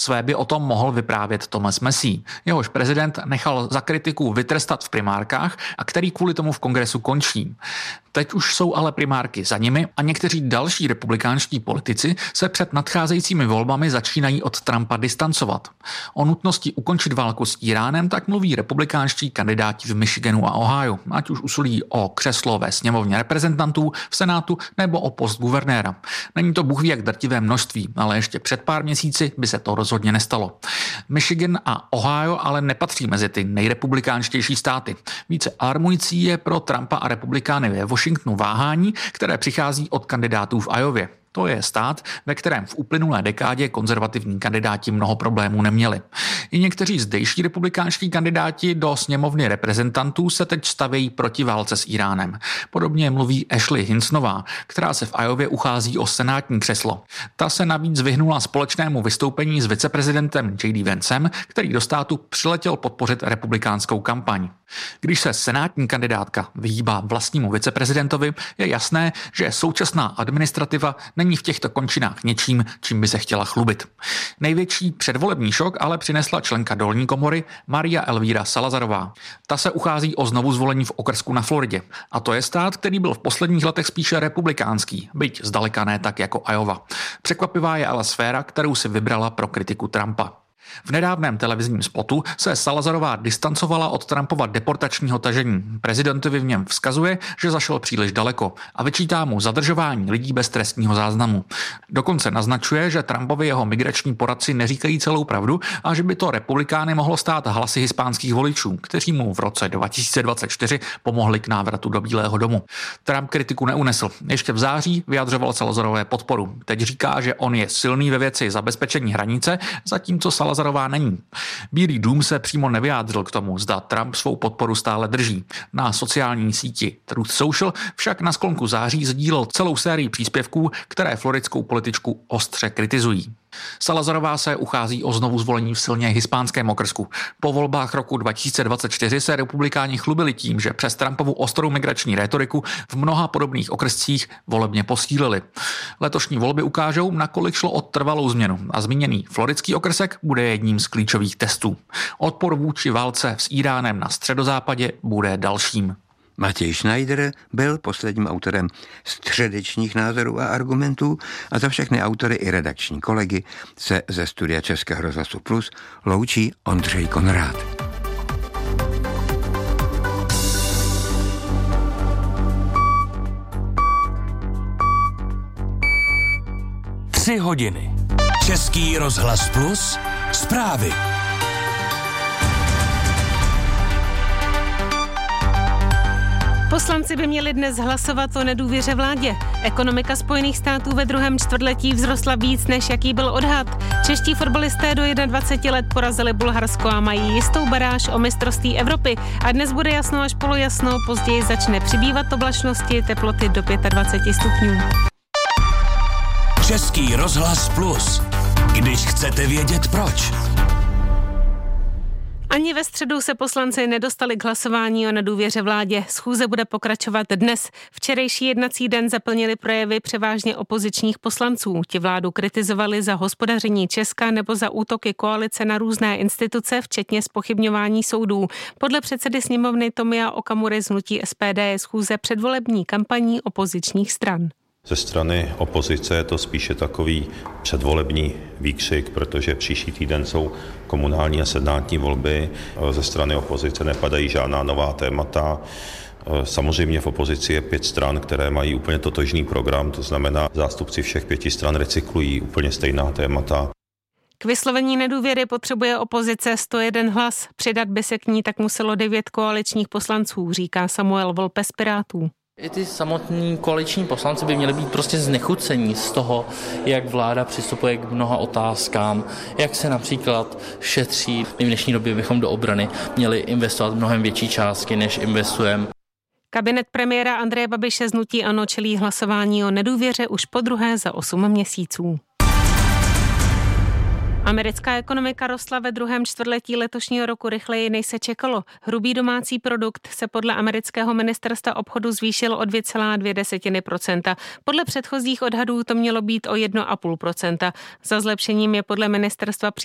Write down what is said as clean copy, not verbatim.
Své by o tom mohl vyprávět Thomas Massie, jehož prezident nechal za kritiku vytrestat v primárkách a který kvůli tomu v kongresu končí. Teď už jsou ale primárky za nimi a někteří další republikánští politici se před nadcházejícími volbami začínají od Trumpa distancovat. O nutnosti ukončit válku s Íránem tak mluví republikánští kandidáti v Michiganu a Ohio, ať už usilují o křeslo ve sněmovně reprezentantů, v Senátu nebo o post guvernéra. Není to bůhví jak drtivé množství, ale ještě před pár měsíci by se to rozhodně nestalo. Michigan a Ohio ale nepatří mezi ty nejrepublikánštější státy. Více alarmující je pro Trumpa a republikány ve Washingtonu váhání, které přichází od kandidátů v Iově. To je stát, ve kterém v uplynulé dekádě konzervativní kandidáti mnoho problémů neměli. I někteří zdejší republikánští kandidáti do sněmovny reprezentantů se teď stavějí proti válce s Íránem. Podobně mluví Ashley Hinsonová, která se v Iově uchází o senátní křeslo. Ta se navíc vyhnula společnému vystoupení s viceprezidentem J.D. Vancem, který do státu přiletěl podpořit republikánskou kampaň. Když se senátní kandidátka vyhýbá vlastnímu viceprezidentovi, je jasné, že současná administrativa není v těchto končinách něčím, čím by se chtěla chlubit. Největší předvolební šok ale přinesla členka dolní komory Maria Elvíra Salazarová. Ta se uchází o znovuzvolení v okrsku na Floridě. A to je stát, který byl v posledních letech spíše republikánský, byť zdaleka ne tak jako Iowa. Překvapivá je ale sféra, kterou si vybrala pro kritiku Trumpa. V nedávném televizním spotu se Salazarová distancovala od Trumpova deportačního tažení. Prezidentovi v něm vzkazuje, že zašel příliš daleko a vyčítá mu zadržování lidí bez trestního záznamu. Dokonce naznačuje, že Trumpovi jeho migrační poradci neříkají celou pravdu a že by to republikány mohlo stát hlasy hispánských voličů, kteří mu v roce 2024 pomohli k návratu do Bílého domu. Trump kritiku neunesl. Ještě v září vyjadřoval Salazarové podporu. Teď říká, že on je silný ve věci zabezpečení hranice, zatímco Salazarová není. Bílý dům se přímo nevyjádřil k tomu, zda Trump svou podporu stále drží. Na sociální síti Truth Social však na sklonku září sdílel celou sérii příspěvků, které floridskou političku ostře kritizují. Salazarová se uchází o znovuzvolení v silně hispánském okrsku. Po volbách roku 2024 se republikáni chlubili tím, že přes Trumpovu ostrou migrační rétoriku v mnoha podobných okrscích volebně posílili. Letošní volby ukážou, nakolik šlo o trvalou změnu a zmíněný floridský okrsek bude jedním z klíčových testů. Odpor vůči válce s Íránem na středozápadě bude dalším. Matěj Schneider byl posledním autorem středečních názorů a argumentů a za všechny autory i redakční kolegy se ze studia Českého rozhlasu Plus loučí Ondřej Konrád. Tři hodiny. Český rozhlas Plus. Zprávy. Poslanci by měli dnes hlasovat o nedůvěře vládě. Ekonomika Spojených států ve druhém čtvrtletí vzrostla víc, než jaký byl odhad. Čeští fotbalisté do 21 let porazili Bulharsko a mají jistou baráž o mistrovství Evropy. A dnes bude jasno až polojasno, později začne přibývat oblačnosti, teploty do 25 stupňů. Český rozhlas Plus. Když chcete vědět proč. Ani ve středu se poslanci nedostali k hlasování o nedůvěře vládě. Schůze bude pokračovat dnes. Včerejší jednací den zaplnili projevy převážně opozičních poslanců. Ti vládu kritizovali za hospodaření Česka nebo za útoky koalice na různé instituce, včetně zpochybňování soudů. Podle předsedy sněmovny Tomia Okamury z hnutí SPD je schůze předvolební kampaní opozičních stran. Ze strany opozice je to spíše takový předvolební výkřik, protože příští týden jsou komunální a senátní volby. Ze strany opozice nepadají žádná nová témata. Samozřejmě v opozici je 5 stran, které mají úplně totožný program, to znamená, zástupci všech 5 stran recyklují úplně stejná témata. K vyslovení nedůvěry potřebuje opozice 101 hlas. Přidat by se k ní tak muselo 9 koaličních poslanců, říká Samuel Volpe z Pirátů. I ty samotní koaliční poslanci by měli být prostě znechucení z toho, jak vláda přistupuje k mnoha otázkám, jak se například šetří. V dnešní době bychom do obrany měli investovat mnohem větší částky, než investujeme. Kabinet premiéra Andreje Babiše z hnutí ANO čelí hlasování o nedůvěře už podruhé za 8 měsíců. Americká ekonomika rostla ve druhém čtvrtletí letošního roku rychleji, než se čekalo. Hrubý domácí produkt se podle amerického ministerstva obchodu zvýšil o 2,2%. Podle předchozích odhadů to mělo být o 1,5%. Za zlepšením je podle ministerstva